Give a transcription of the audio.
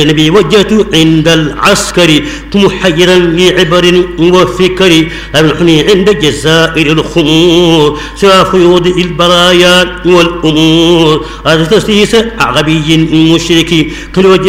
النبي وجهت عند العسكر محيرا لعبر وفكر أمنحني عند جزائر الخمور سوى خيوط البرايا والأمور هذا تسليس عربي مشرك كل وجه